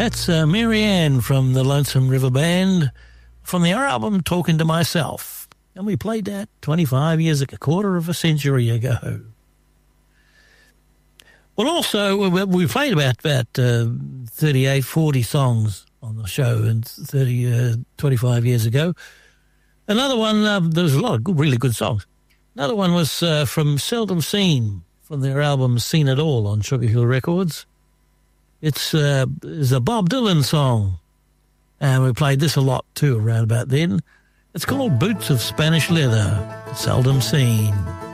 That's Mary Ann from the Lonesome River Band from their album Talking to Myself. And we played that 25 years ago, a quarter of a century ago. Well, also, we played about 38, 40 songs on the show 25 years ago. Another one, there was a lot of really good songs. Another one was from Seldom Seen, from their album Seen It All on Sugar Hill Records. It's a Bob Dylan song, and we played this a lot too around about then. It's called Boots of Spanish Leather, Seldom Seen.